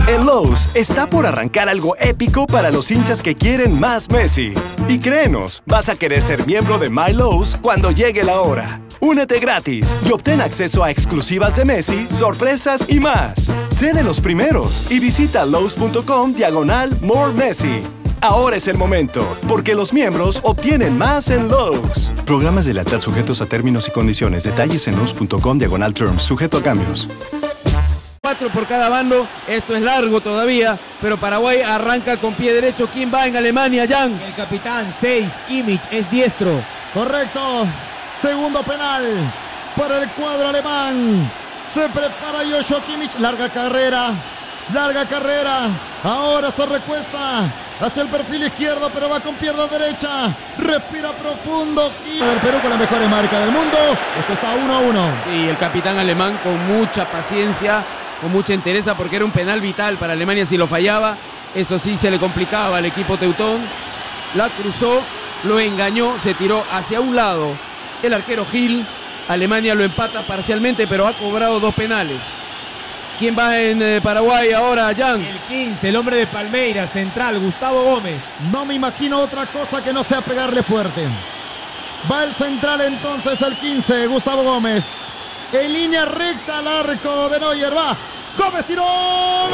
En Lowe's está por arrancar algo épico para los hinchas que quieren más Messi. Y créenos, vas a querer ser miembro de My Lowe's cuando llegue la hora. Únete gratis y obtén acceso a exclusivas de Messi, sorpresas y más. Sé de los primeros y visita lowes.com/More Messi. Ahora es el momento, porque los miembros obtienen más en Lowe's. Programas de lealtad sujetos a términos y condiciones. Detalles en lowes.com/terms, sujeto a cambios. 4 por cada bando, esto es largo todavía, pero Paraguay arranca con pie derecho. ¿Quién va en Alemania, Jan? El capitán 6, Kimmich, es diestro. Correcto, segundo penal para el cuadro alemán. Se prepara Joshua Kimmich, larga carrera, ahora se recuesta hacia el perfil izquierdo, pero va con pierna derecha, respira profundo. Y el Perú con la mejor marca del mundo, esto está 1-1. Y el capitán alemán con mucha paciencia, con mucha entereza, porque era un penal vital para Alemania si lo fallaba. Eso sí se le complicaba al equipo teutón. La cruzó, lo engañó, se tiró hacia un lado el arquero Gil. Alemania lo empata parcialmente, pero ha cobrado 2 penales. ¿Quién va en Paraguay ahora, Jan? El 15, el hombre de Palmeiras, central, Gustavo Gómez. No me imagino otra cosa que no sea pegarle fuerte. Va el central entonces, el 15, Gustavo Gómez. En línea recta al arco de Neuer, va. Gómez tiró. ¡Gol!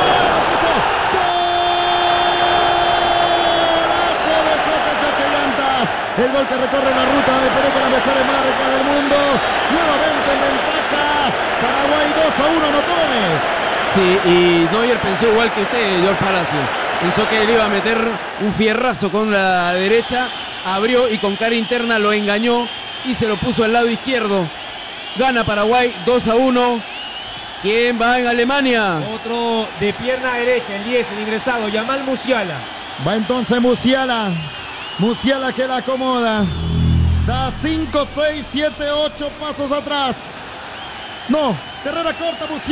El gol que recorre la ruta del Perú con la mejor marca del mundo. Nuevamente en ventaja. Paraguay 2-1, anotó Gómez. Sí, y Neuer pensó igual que usted, George Palacios. Pensó que él iba a meter un fierrazo con la derecha. Abrió y con cara interna lo engañó y se lo puso al lado izquierdo. Gana Paraguay 2-1. ¿Quién va en Alemania? Otro de pierna derecha, el 10, el ingresado, Yamal Musiala. Va entonces Musiala. Musiala que la acomoda. Da 5, 6, 7, 8 pasos atrás. No, carrera corta Musiala.